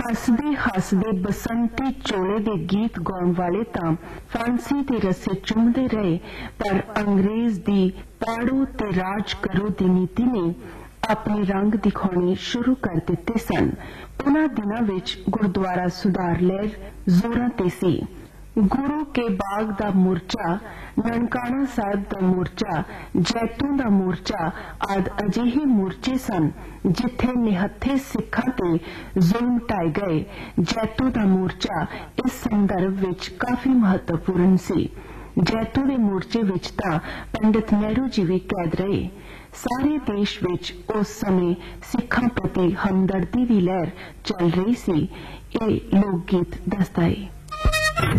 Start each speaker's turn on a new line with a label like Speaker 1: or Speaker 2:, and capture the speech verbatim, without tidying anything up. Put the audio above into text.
Speaker 1: हसदे हसदे बसंती चोले दे गीत गाउण वाले तां फांसी दे रस्से चुमदे रहे, पर अंग्रेज दी पाड़ो ते राज करो दी नीति ने अपने रंग दिखाने शुरू कर दिते सन। उन्हां दिनां विच गुरुद्वारा सुधार लहर जोरां ते सी। गुरु के बाग दा मोर्चा, ननकाना साहिब दा मोर्चा, जैतून दा मोर्चा आद अजिहे मोर्चे सन जिथे निहत्थे सिखां ते जुल्म ढाए गए। जैतू दा मोर्चा इस संदर्भ विच काफी महत्वपूर्ण सी। जैतू दे मोर्चे विच तां पंडित नेहरू जी भी कैद रहे। सारे देश विच उस समय सिखां प्रति हमदर्दी दी लहर चल रही सी। ये लोक गीत दसदा है।